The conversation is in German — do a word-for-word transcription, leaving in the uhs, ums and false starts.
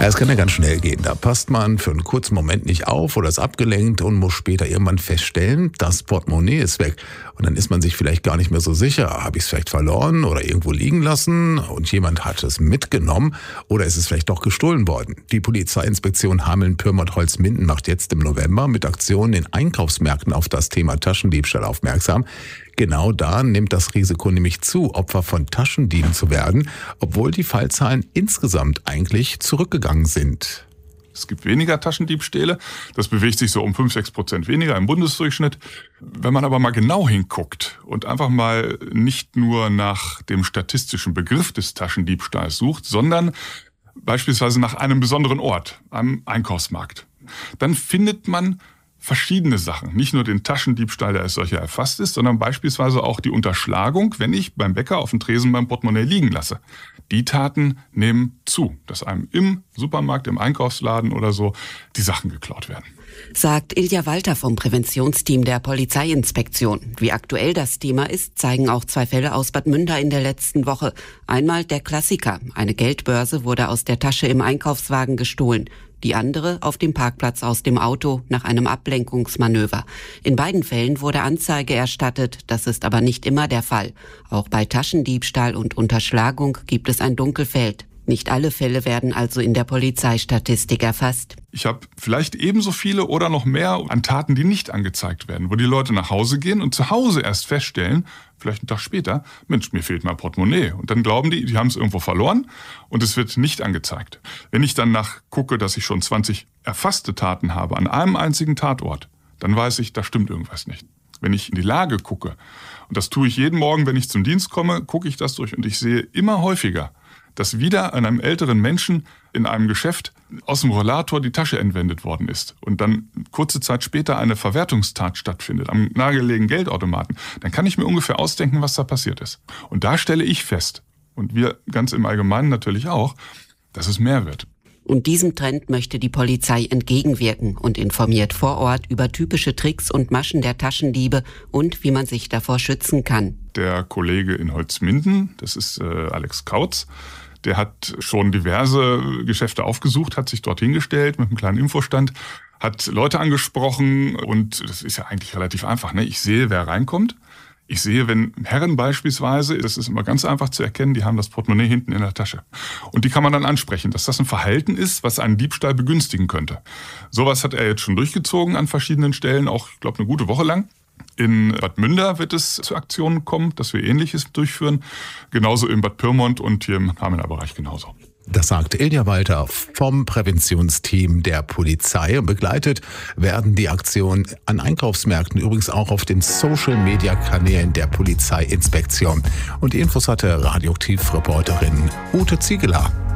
Ja, es kann ja ganz schnell gehen. Da passt man für einen kurzen Moment nicht auf oder ist abgelenkt und muss später irgendwann feststellen, das Portemonnaie ist weg. Und dann ist man sich vielleicht gar nicht mehr so sicher. Habe ich es vielleicht verloren oder irgendwo liegen lassen und jemand hat es mitgenommen oder ist es vielleicht doch gestohlen worden? Die Polizeiinspektion Hameln-Pyrmont-Holzminden macht jetzt im November mit Aktionen in Einkaufsmärkten auf das Thema Taschendiebstahl aufmerksam. Genau da nimmt das Risiko nämlich zu, Opfer von Taschendieben zu werden, obwohl die Fallzahlen insgesamt eigentlich zurückgegangen sind. Es gibt weniger Taschendiebstähle, das bewegt sich so um fünf, sechs Prozent weniger im Bundesdurchschnitt. Wenn man aber mal genau hinguckt und einfach mal nicht nur nach dem statistischen Begriff des Taschendiebstahls sucht, sondern beispielsweise nach einem besonderen Ort, einem Einkaufsmarkt, dann findet man verschiedene Sachen. Nicht nur den Taschendiebstahl, der als solcher erfasst ist, sondern beispielsweise auch die Unterschlagung, wenn ich beim Bäcker auf dem Tresen mein Portemonnaie liegen lasse. Die Taten nehmen zu, dass einem im Supermarkt, im Einkaufsladen oder so die Sachen geklaut werden. Sagt Ilja Walter vom Präventionsteam der Polizeiinspektion. Wie aktuell das Thema ist, zeigen auch zwei Fälle aus Bad Münder in der letzten Woche. Einmal der Klassiker. Eine Geldbörse wurde aus der Tasche im Einkaufswagen gestohlen. Die andere auf dem Parkplatz aus dem Auto nach einem Ablenkungsmanöver. In beiden Fällen wurde Anzeige erstattet, das ist aber nicht immer der Fall. Auch bei Taschendiebstahl und Unterschlagung gibt es ein Dunkelfeld. Nicht alle Fälle werden also in der Polizeistatistik erfasst. Ich habe vielleicht ebenso viele oder noch mehr an Taten, die nicht angezeigt werden, wo die Leute nach Hause gehen und zu Hause erst feststellen, vielleicht einen Tag später, Mensch, mir fehlt mein Portemonnaie. Und dann glauben die, die haben es irgendwo verloren und es wird nicht angezeigt. Wenn ich dann nachgucke, dass ich schon zwanzig erfasste Taten habe an einem einzigen Tatort, dann weiß ich, da stimmt irgendwas nicht. Wenn ich in die Lage gucke, und das tue ich jeden Morgen, wenn ich zum Dienst komme, gucke ich das durch und ich sehe immer häufiger, dass wieder an einem älteren Menschen in einem Geschäft aus dem Rollator die Tasche entwendet worden ist und dann kurze Zeit später eine Verwertungstat stattfindet am nahegelegenen Geldautomaten, dann kann ich mir ungefähr ausdenken, was da passiert ist. Und da stelle ich fest, und wir ganz im Allgemeinen natürlich auch, dass es mehr wird. Und diesem Trend möchte die Polizei entgegenwirken und informiert vor Ort über typische Tricks und Maschen der Taschendiebe und wie man sich davor schützen kann. Der Kollege in Holzminden, das ist äh, Alex Kautz, der hat schon diverse Geschäfte aufgesucht, hat sich dort hingestellt mit einem kleinen Infostand, hat Leute angesprochen und das ist ja eigentlich relativ einfach, ne? Ich sehe, wer reinkommt. Ich sehe, wenn Herren beispielsweise, das ist immer ganz einfach zu erkennen, die haben das Portemonnaie hinten in der Tasche. Und die kann man dann ansprechen, dass das ein Verhalten ist, was einen Diebstahl begünstigen könnte. Sowas hat er jetzt schon durchgezogen an verschiedenen Stellen, auch, ich glaube, eine gute Woche lang. In Bad Münder wird es zu Aktionen kommen, dass wir Ähnliches durchführen. Genauso in Bad Pyrmont und hier im Hamelner Bereich genauso. Das sagt Ilja Walter vom Präventionsteam der Polizei. Und begleitet werden die Aktionen an Einkaufsmärkten, übrigens auch auf den Social-Media-Kanälen der Polizeiinspektion. Und die Infos hatte Radioaktiv-Reporterin Ute Ziegeler.